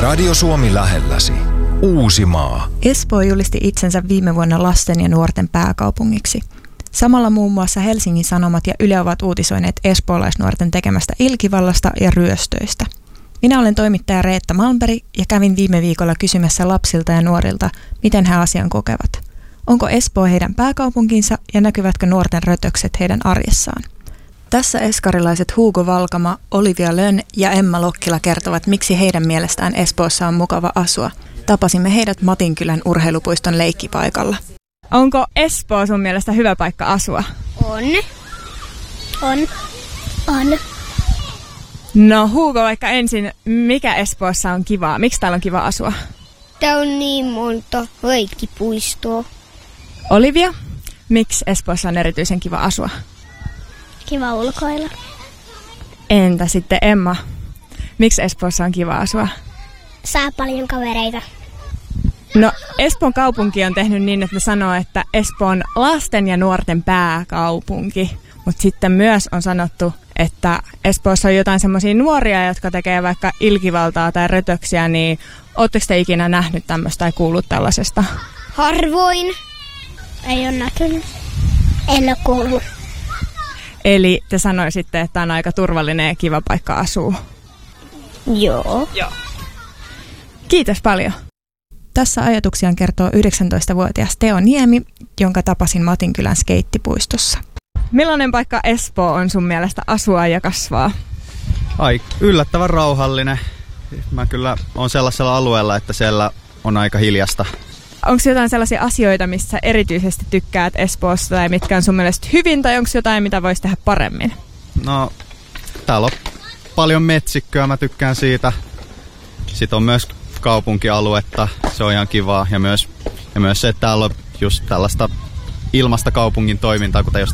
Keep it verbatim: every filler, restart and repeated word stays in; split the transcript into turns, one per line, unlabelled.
Radio Suomi lähelläsi. Uusimaa.
Espoo julisti itsensä viime vuonna lasten ja nuorten pääkaupungiksi. Samalla muun muassa Helsingin Sanomat ja Yle ovat uutisoineet espoolaisnuorten tekemästä ilkivallasta ja ryöstöistä. Minä olen toimittaja Reetta Malmberg ja kävin viime viikolla kysymässä lapsilta ja nuorilta, miten he asian kokevat. Onko Espoo heidän pääkaupunkinsa ja näkyvätkö nuorten rötökset heidän arjessaan? Tässä eskarilaiset Hugo Valkama, Olivia Lönn ja Emma Lokkila kertovat, miksi heidän mielestään Espoossa on mukava asua. Tapasimme heidät Matinkylän urheilupuiston leikkipaikalla. Onko Espoo sun mielestä hyvä paikka asua?
On. On. On.
No Hugo, vaikka ensin, mikä Espoossa on kivaa? Miksi täällä on kiva asua?
Tää on niin monta leikkipuistoa.
Olivia, miksi Espoossa on erityisen kiva asua?
Kiva ulkoilla.
Entä sitten Emma, miksi Espoossa on kiva asua?
Saa paljon kavereita.
No Espoon kaupunki on tehnyt niin, että ne sanoo, että Espoo on lasten ja nuorten pääkaupunki. Mutta sitten myös on sanottu, että Espoossa on jotain semmoisia nuoria, jotka tekee vaikka ilkivaltaa tai rötöksiä, niin ootteko te ikinä nähnyt tämmöistä tai kuullut tällaisesta?
Harvoin. Ei ole näkynyt. En ole kuullut.
Eli te sanoisitte, että on aika turvallinen ja kiva paikka asua.
Joo.
Joo. Kiitos paljon. Tässä ajatuksiaan kertoo yhdeksäntoistavuotias Teo Niemi, jonka tapasin Matinkylän skeittipuistossa. Millainen paikka Espoo on sun mielestä asua ja kasvaa?
Ai, yllättävän rauhallinen. Mä kyllä on sellaisella alueella, että siellä on aika hiljasta.
Onko jotain sellaisia asioita, missä erityisesti tykkäät Espoossa tai mitkä on sun mielestä hyvin tai onko jotain, mitä voisi tehdä paremmin?
No, täällä on paljon metsikköä, mä tykkään siitä. Sitten on myös kaupunkialuetta, se on ihan kivaa. Ja myös, ja myös se, että täällä on just tällaista ilmasta kaupungin toimintaa, kuten jos